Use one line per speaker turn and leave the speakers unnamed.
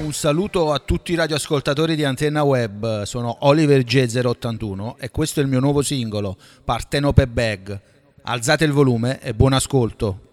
Un saluto a tutti i radioascoltatori di Antenna Web, sono Oliver J081 e questo è il mio nuovo singolo, Partenope Bag. Alzate il volume e buon ascolto.